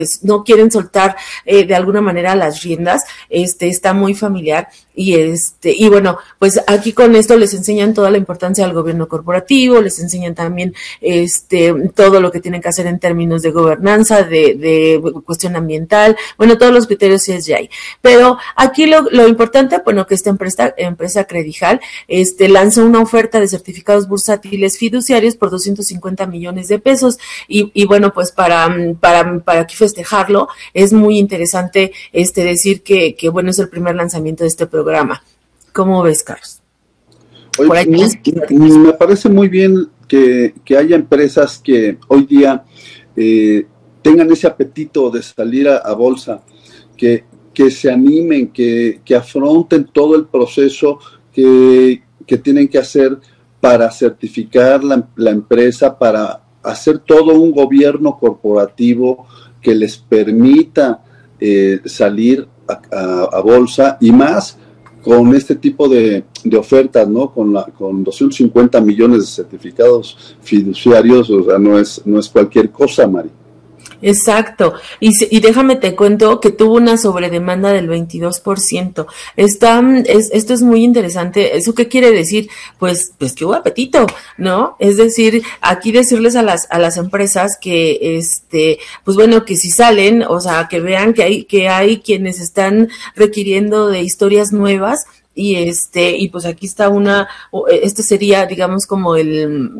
no quieren soltar de alguna manera las riendas, está muy familiar y bueno, pues aquí con esto les enseñan toda la importancia del gobierno corporativo, les enseñan también todo lo que tienen que hacer en términos de gobernanza, de cuestión ambiental, bueno, todos los criterios CSGI. Pero aquí lo importante, bueno, que esta empresa Credijal, lanzó una oferta de certificados bursátiles fiduciarios por 250 millones de pesos y bueno, pues para aquí festejarlo, es muy interesante decir que bueno, es el primer lanzamiento de este programa. ¿Cómo ves, Carlos? Oye, me parece muy bien que haya empresas que hoy día tengan ese apetito de salir a bolsa, que se animen, que afronten todo el proceso que tienen que hacer para certificar la empresa, para hacer todo un gobierno corporativo que les permita salir a bolsa, y más con este tipo de ofertas, ¿no? Con 250 millones de certificados fiduciarios, o sea, no es cualquier cosa, Mari. Exacto, y déjame te cuento que tuvo una sobredemanda del 22%. Esto es muy interesante. ¿Eso qué quiere decir? Pues que hubo apetito, ¿no? Es decir, aquí decirles a las empresas que pues bueno, que si salen, o sea, que vean que hay quienes están requiriendo de historias nuevas, y pues aquí está sería, digamos, como el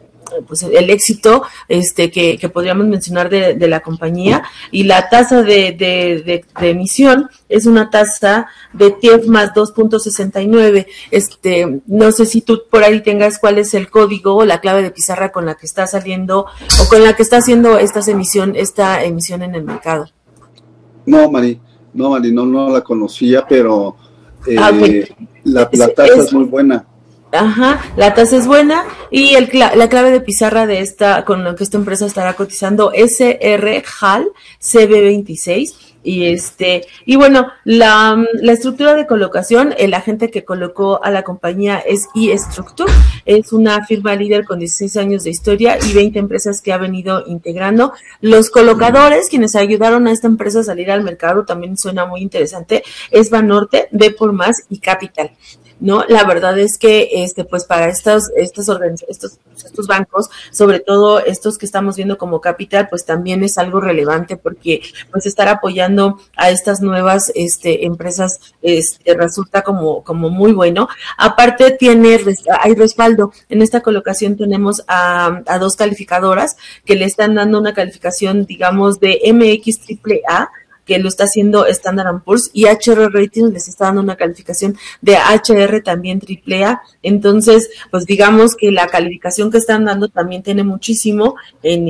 éxito que podríamos mencionar de la compañía. Y la tasa de emisión es una tasa de TIEF más 2.69. No sé si tú por ahí tengas cuál es el código o la clave de pizarra con la que está saliendo o con la que está haciendo esta emisión en el mercado. No, Mari, no la conocía, pero la tasa es muy buena. Ajá, la tasa es buena y la clave de pizarra con lo que esta empresa estará cotizando SRHAL CB26 y bueno, la estructura de colocación, el agente que colocó a la compañía es eStructure, es una firma líder con 16 años de historia y 20 empresas que ha venido integrando. Los colocadores, quienes ayudaron a esta empresa a salir al mercado, también suena muy interesante, es Banorte, B por Más y Capital. ¿No? La verdad es que pues para estos bancos, sobre todo estos que estamos viendo como Capital, pues también es algo relevante porque pues estar apoyando a estas nuevas empresas resulta como muy bueno. Aparte hay respaldo. En esta colocación tenemos a dos calificadoras que le están dando una calificación, digamos, de MX AAA, que lo está haciendo Standard & Poor's, y HR Ratings les está dando una calificación de HR también AAA. Entonces, pues digamos que la calificación que están dando también tiene muchísimo en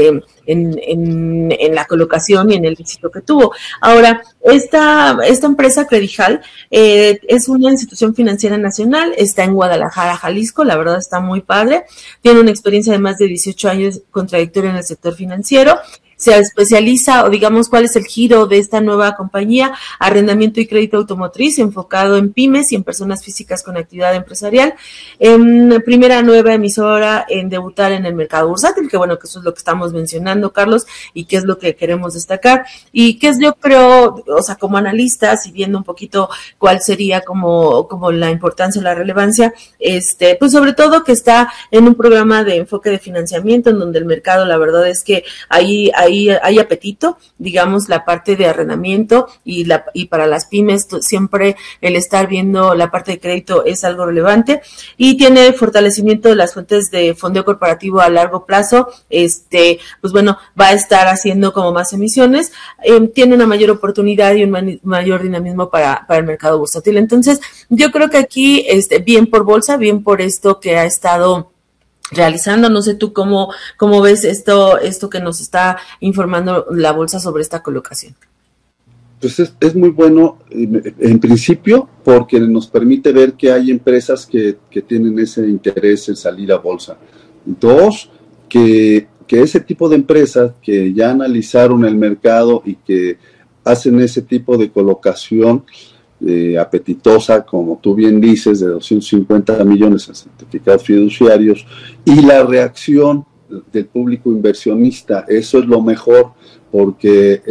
la colocación y en el éxito que tuvo. Ahora, esta empresa Credijal es una institución financiera nacional, está en Guadalajara, Jalisco, la verdad está muy padre, tiene una experiencia de más de 18 años con trayectoria en el sector financiero. Se especializa, o digamos, cuál es el giro de esta nueva compañía: arrendamiento y crédito automotriz, enfocado en pymes y en personas físicas con actividad empresarial. Primera nueva emisora en debutar en el mercado bursátil, que bueno, que eso es lo que estamos mencionando, Carlos, y que es lo que queremos destacar. Y que es, yo creo, o sea, como analistas y viendo un poquito cuál sería como la importancia o la relevancia, pues sobre todo que está en un programa de enfoque de financiamiento en donde el mercado, la verdad es que hay apetito, digamos, la parte de arrendamiento y para las pymes siempre el estar viendo la parte de crédito es algo relevante, y tiene fortalecimiento de las fuentes de fondeo corporativo a largo plazo. Pues bueno, va a estar haciendo como más emisiones, tiene una mayor oportunidad y un mayor dinamismo para el mercado bursátil. Entonces, yo creo que aquí bien por bolsa, bien por esto que ha estado realizando. No sé tú cómo ves esto que nos está informando la bolsa sobre esta colocación. Pues es muy bueno en principio porque nos permite ver que hay empresas que tienen ese interés en salir a bolsa. Dos, que ese tipo de empresas que ya analizaron el mercado y que hacen ese tipo de colocación apetitosa, como tú bien dices, de 250 millones en certificados fiduciarios, y la reacción del público inversionista. Eso es lo mejor, porque